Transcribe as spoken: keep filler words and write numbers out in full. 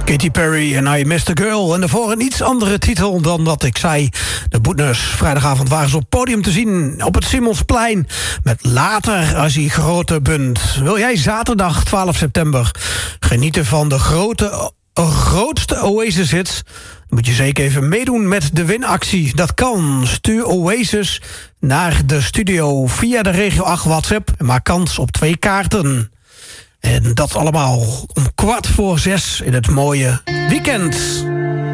Katy Perry en I Missed a Girl. En daarvoor een iets andere titel dan dat ik zei. De Boetners. Vrijdagavond waren ze op podium te zien op het Simonsplein. Met Later als je grote bunt. Wil jij zaterdag twaalf september genieten van de grote, grootste Oasis hits? Dan moet je zeker even meedoen met de winactie. Dat kan. Stuur Oasis naar de studio via de Regio acht WhatsApp. En maak kans op twee kaarten. En dat allemaal om kwart voor zes in het mooie weekend.